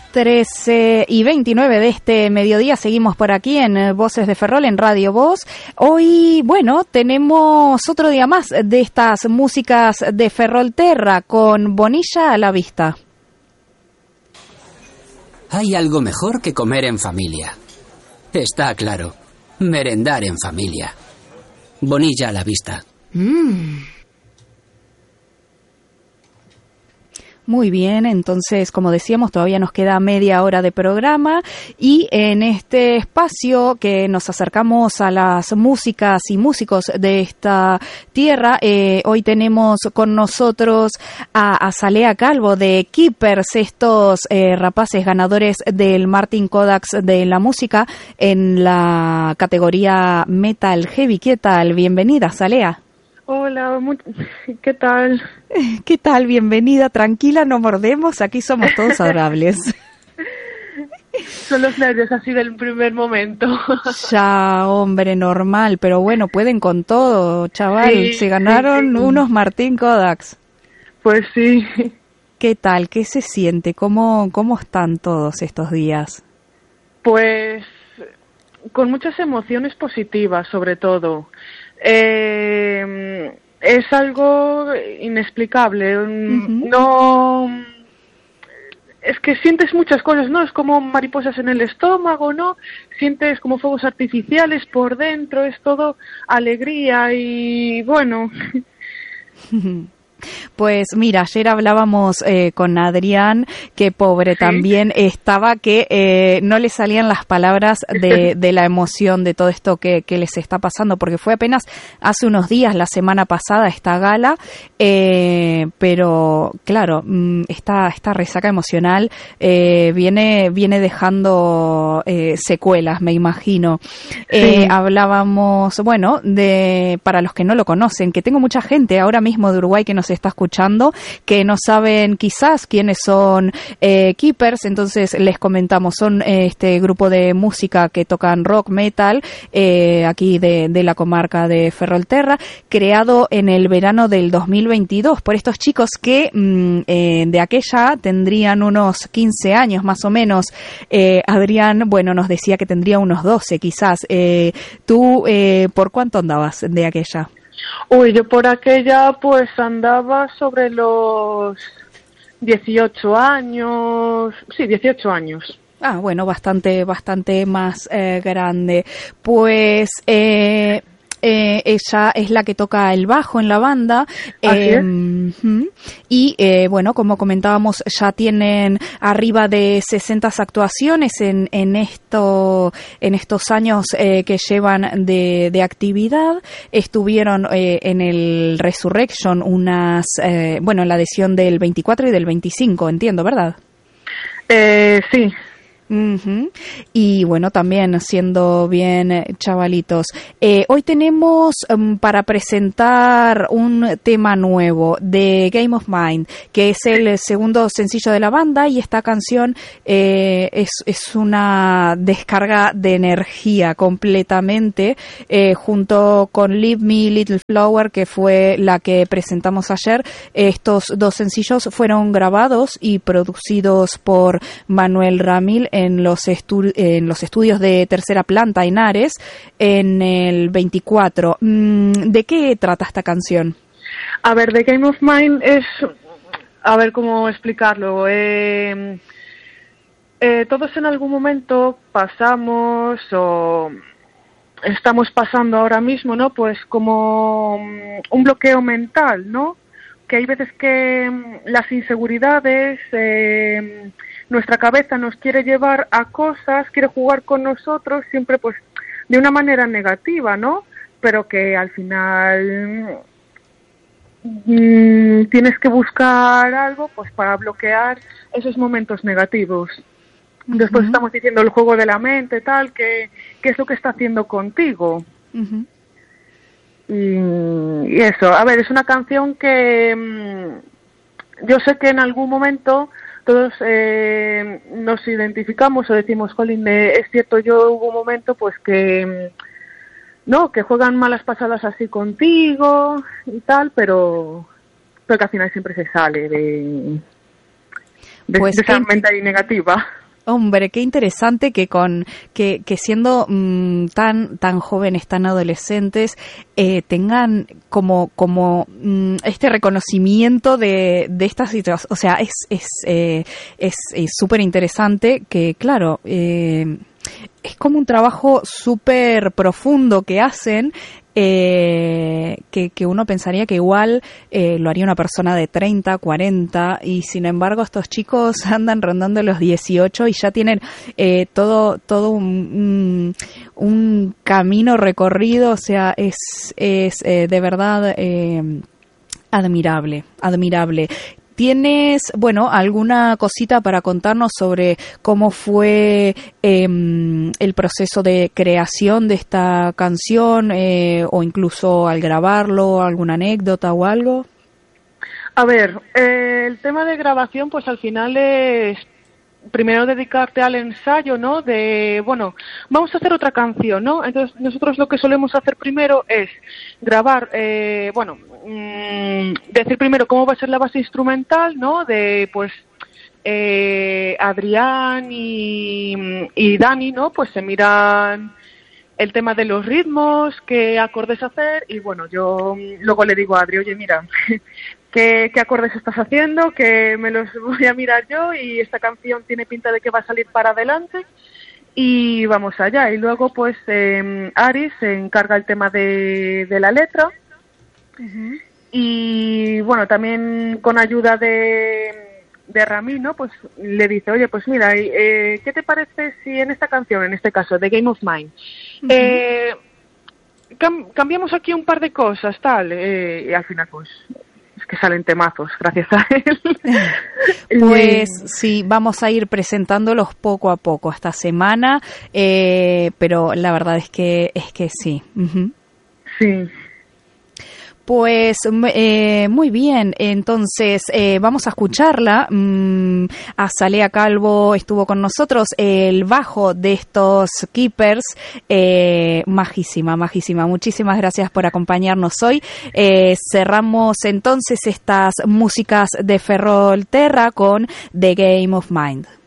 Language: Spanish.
13:29 de este mediodía. Seguimos por aquí en Voces de Ferrol, en Radio Voz. Hoy, bueno, tenemos otro día más de estas músicas de Ferrolterra con Bonilla a la vista. Hay algo mejor que comer en familia. Está claro, merendar en familia. Bonilla a la vista. Muy bien, entonces, como decíamos, todavía nos queda media hora de programa y en este espacio que nos acercamos a las músicas y músicos de esta tierra, hoy tenemos con nosotros a Azalea Calvo de Keepers, estos rapaces ganadores del Martin Kodax de la música en la categoría Metal Heavy. ¿Qué tal? Bienvenida, Azalea. Hola, ¿qué tal? ¿Qué tal? Bienvenida, tranquila, no mordemos, aquí somos todos adorables. Son los nervios así del primer momento. Ya, hombre, normal, pero bueno, pueden con todo, chaval. Sí, se ganaron unos Martin Kodax. Pues sí. ¿Qué tal? ¿Qué se siente? ¿Cómo están todos estos días? Pues con muchas emociones positivas, sobre todo. Es algo inexplicable. No, es que sientes muchas cosas, ¿no? Es como mariposas en el estómago, ¿no? Sientes como fuegos artificiales por dentro, es todo alegría y bueno. Pues mira, ayer hablábamos con Adrián, que pobre también estaba, que no le salían las palabras de la emoción de todo esto que les está pasando, porque fue apenas hace unos días, la semana pasada, esta gala, pero claro, esta resaca emocional viene dejando secuelas, me imagino. Hablábamos, bueno, para los que no lo conocen, que tengo mucha gente ahora mismo de Uruguay que nos está escuchando, que no saben quizás quiénes son Keepers, entonces les comentamos, son este grupo de música que tocan rock, metal, aquí de la comarca de Ferrolterra, creado en el verano del 2022 por estos chicos que de aquella tendrían unos 15 años más o menos. Adrián, bueno, nos decía que tendría unos 12 quizás. ¿Tú por cuánto andabas de aquella? Uy, yo por aquella pues andaba sobre los 18 años, sí, 18 años. Ah, bueno, bastante más grande. Pues ella es la que toca el bajo en la banda. Y bueno, como comentábamos, ya tienen arriba de 60 actuaciones en estos años que llevan de actividad. Estuvieron en el Resurrection en la edición del 24 y del 25, entiendo, ¿verdad? Sí. Y bueno, también siendo bien chavalitos. Hoy tenemos para presentar un tema nuevo de Game of Mind, que es el segundo sencillo de la banda, y esta canción es una descarga de energía completamente, junto con Leave Me Little Flower, que fue la que presentamos ayer. Estos dos sencillos fueron grabados y producidos por Manuel Ramil en los estudios de Tercera Planta en Ares en el 24. ¿De qué trata esta canción? A ver, The Game of Mind es... A ver cómo explicarlo. Todos en algún momento pasamos o estamos pasando ahora mismo, ¿no? Pues como un bloqueo mental, ¿no? Que hay veces que las inseguridades... nuestra cabeza nos quiere llevar a cosas, quiere jugar con nosotros, siempre pues de una manera negativa, ¿no? Pero que al final tienes que buscar algo pues para bloquear esos momentos negativos. Después estamos diciendo el juego de la mente, tal, ¿qué es lo que está haciendo contigo? Y eso, a ver, es una canción que yo sé que en algún momento todos nos identificamos o decimos, jolín, es cierto, yo hubo un momento pues que que juegan malas pasadas así contigo y tal, pero que al final siempre se sale de esa mente ahí negativa. Hombre, qué interesante que que siendo tan jóvenes, tan adolescentes, tengan como este reconocimiento de esta situación. O sea, es súper interesante que, claro, es como un trabajo súper profundo que hacen, que uno pensaría que igual lo haría una persona de 30, 40, y sin embargo estos chicos andan rondando los 18 y ya tienen todo un camino recorrido. O sea, es de verdad admirable. ¿Tienes, alguna cosita para contarnos sobre cómo fue el proceso de creación de esta canción, o incluso al grabarlo, alguna anécdota o algo? A ver, el tema de grabación, pues al final es primero dedicarte al ensayo, ¿no? Vamos a hacer otra canción, ¿no? Entonces nosotros lo que solemos hacer primero es grabar, decir primero cómo va a ser la base instrumental, ¿no? Adrián y Dani, ¿no? Pues se miran el tema de los ritmos, qué acordes hacer, y yo luego le digo a Adri, oye, mira, ¿qué acordes estás haciendo? Que me los voy a mirar yo, y esta canción tiene pinta de que va a salir para adelante, y vamos allá. Y luego Ari se encarga el tema de la letra. Uh-huh. Y también con ayuda de Ramí, ¿no? Pues le dice, oye, pues mira, ¿qué te parece si en esta canción, en este caso, The Game of Mine, cambiamos aquí un par de cosas, tal? Y al final, pues, es que salen temazos, gracias a él. Pues sí, vamos a ir presentándolos poco a poco esta semana, pero la verdad es que sí. Uh-huh. Sí. Pues muy bien, entonces vamos a escucharla. Azalea Calvo estuvo con nosotros, el bajo de estos Keepers, majísima. Muchísimas gracias por acompañarnos hoy. Cerramos entonces estas músicas de Ferrolterra con The Game of Mind.